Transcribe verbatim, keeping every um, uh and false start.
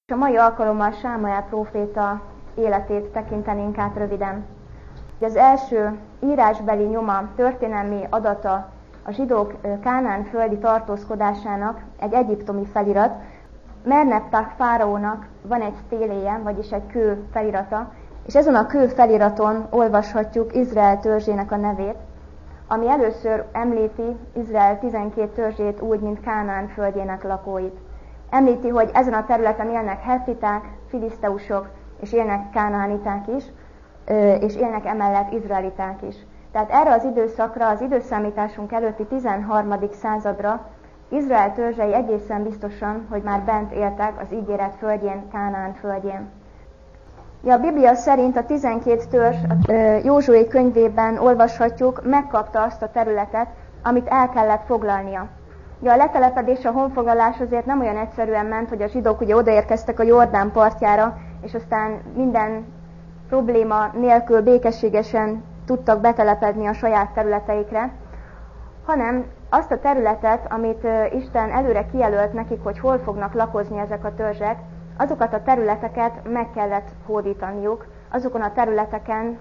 A mai alkalommal Sámuel próféta életét tekintenénk át röviden. Az első írásbeli nyoma, történelmi adata a zsidók Kánaán földi tartózkodásának egy egyiptomi felirat. Merneptah fáraónak van egy stéléje, vagyis egy kő felirata, és ezen a kő feliraton olvashatjuk Izrael törzsének a nevét, ami először említi Izrael tizenkét törzsét úgy, mint Kánaán földjének lakóit. Említi, hogy ezen a területen élnek hettiták, filiszteusok, és élnek kánaániták is, és élnek emellett izraeliták is. Tehát erre az időszakra, az időszámításunk előtti tizenharmadik századra Izrael törzsei egészen biztosan, hogy már bent éltek az ígéret földjén, Kánaán földjén. Ja, a Biblia szerint a tizenkét törzs a Józsué könyvében olvashatjuk, megkapta azt a területet, amit el kellett foglalnia. Ja, a letelepedés, a honfoglalás azért nem olyan egyszerűen ment, hogy a zsidók ugye odaérkeztek a Jordán partjára, és aztán minden probléma nélkül békességesen tudtak betelepedni a saját területeikre, hanem azt a területet, amit Isten előre kijelölt nekik, hogy hol fognak lakozni ezek a törzsek, azokat a területeket meg kellett hódítaniuk, azokon a területeken